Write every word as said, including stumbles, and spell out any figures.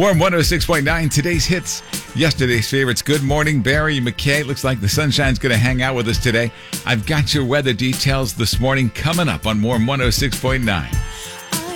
Warm one oh six point nine, today's hits. Yesterday's favorites. Good morning, Barry McKay. Looks like the sunshine's going to hang out with us today. I've got your weather details this morning coming up on Warm one oh six point nine.